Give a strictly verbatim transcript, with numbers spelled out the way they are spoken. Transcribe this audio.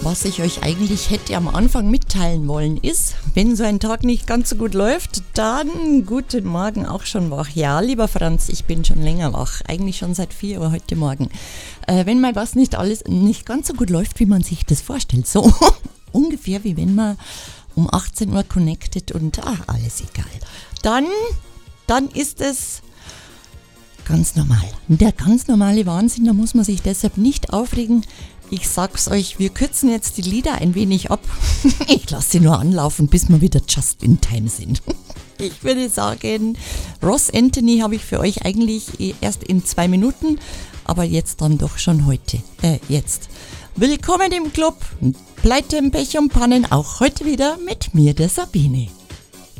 Was ich euch eigentlich hätte am Anfang mitteilen wollen ist, wenn so ein Tag nicht ganz so gut läuft, dann guten Morgen auch schon wach. Ja, lieber Franz, ich bin schon länger wach, eigentlich schon seit vier Uhr heute Morgen. Äh, wenn mal was nicht alles nicht ganz so gut läuft, wie man sich das vorstellt, so ungefähr wie wenn man um achtzehn Uhr connected und ach, alles egal. Dann, dann ist es ganz normal. Der ganz normale Wahnsinn, da muss man sich deshalb nicht aufregen. Ich sag's euch, wir kürzen jetzt die Lieder ein wenig ab. Ich lasse sie nur anlaufen, bis wir wieder just in time sind. Ich würde sagen, Ross Anthony habe ich für euch eigentlich erst in zwei Minuten, aber jetzt dann doch schon heute. Äh, jetzt. Willkommen im Club. Pleite, Pech und Pannen, auch heute wieder mit mir, der Sabine.